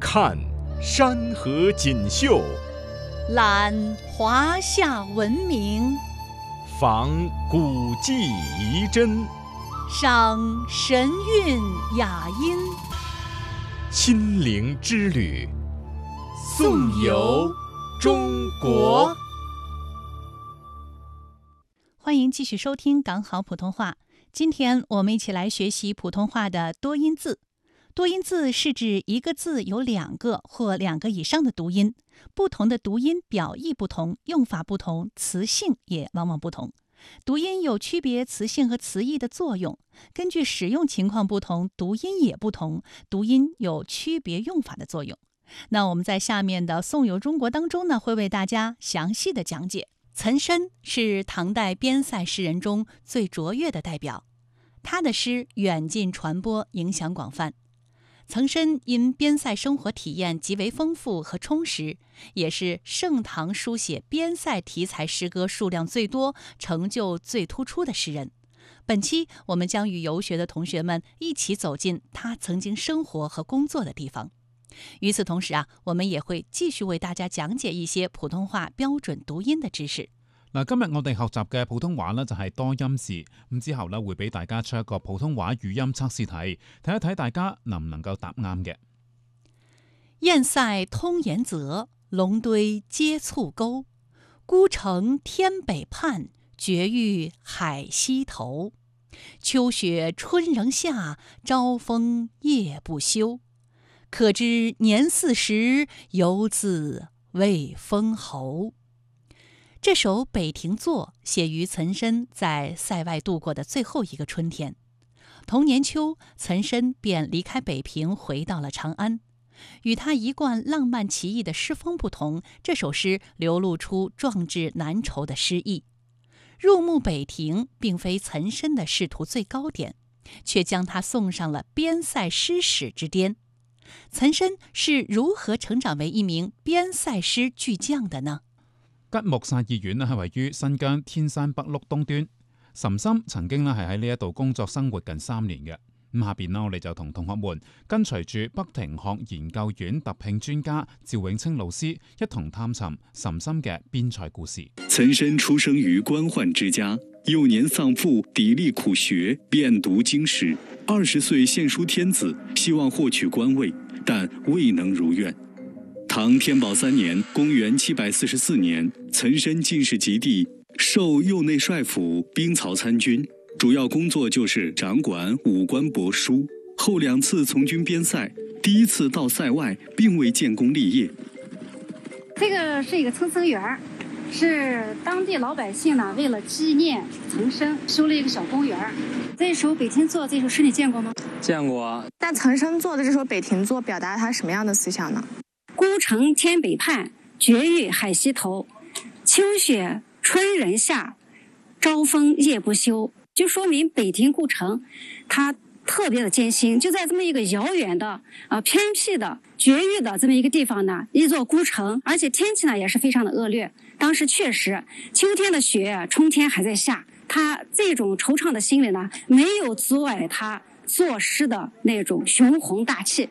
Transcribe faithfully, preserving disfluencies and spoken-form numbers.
看山河锦绣， 览华夏文明， 访古迹遗珍， 赏神韵雅音。 亲临之旅，颂游中国。 欢迎继续收听港好普通话。今天我们一起来学习普通话的多音字。多音字是指一个字有两个或两个以上的读音，不同的读音表意不同，用法不同，词性也往往不同。读音有区别词性和词义的作用，根据使用情况不同，读音也不同，读音有区别用法的作用。那我们在下面的颂游中国当中呢，会为大家详细的讲解。岑参是唐代边塞诗人中最卓越的代表，他的诗远近传播，影响广泛。岑参因边塞生活体验极为丰富和充实，也是盛唐书写边塞题材诗歌数量最多、成就最突出的诗人。本期我们将与游学的同学们一起走进他曾经生活和工作的地方。与此同时啊，我們也會繼續為大家講解一些普通話標準讀音的知識。 嗱，今日我哋學習嘅普通話呢，就係多音字，咁之後呢會俾大家出一個普通話語音測試題，睇一睇大家能唔能夠答啱嘅。 堰塞通鹽澤，龍堆接蹴溝。孤城天北畔，絕域海西頭。秋雪春仍夏，朝風夜不休。可知年四十，猶自未封侯。这首《北亭作》写于岑参在塞外度过的最后一个春天。同年秋，岑参便离开北平，回到了长安。与他一贯浪漫奇异的诗风不同，这首诗流露出壮志难酬的诗意。入慕北亭并非岑参的仕途最高点，却将他送上了边塞诗史之巅。岑参是如何成長為一名邊塞詩巨匠的呢？ 吉木薩義縣係位於新疆天山北麓東端。岑參曾經咧係喺呢一度工作生活近三年嘅。咁下邊啦，我哋就同同學們跟隨住北庭學研究院特聘專家趙永清老師一同探尋岑參嘅邊塞故事。 岑參出生於官宦之家，幼年喪父，砥礪苦學，遍讀經史。二十歲獻書天子，希望獲取官位，但未能如願。唐天寶三年，公元七百四十四年，岑參進士及第，授右內帥府兵曹參軍，主要工作就是掌管武官帛書。後兩次從軍邊塞，第一次到塞外，並未建功立業。 這個是一個岑參園，是當地老百姓呢為了紀念岑參修了一個小公園。這首《北亭作》這首詩你見過嗎？ 見過。 那岑參作的這首《北亭作》表達他什麼樣的思想呢？ 孤城天北畔，絕域海西頭。秋雪春仍夏，朝風夜不休。就說明北亭故城，它特別的艱辛，就在這麼一個遙遠的、啊偏僻的、絕域的這麼一個地方呢，一座孤城，而且天氣呢也是非常的惡劣。當時確實，秋天的雪，春天還在下，他這種惆悵的心理呢，沒有阻礙他作詩的那種雄宏大氣。